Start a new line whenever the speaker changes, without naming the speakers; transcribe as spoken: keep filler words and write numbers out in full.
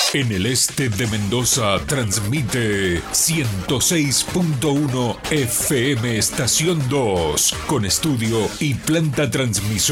En el este de Mendoza transmite ciento seis punto uno F M Estación dos, con estudio y planta transmisora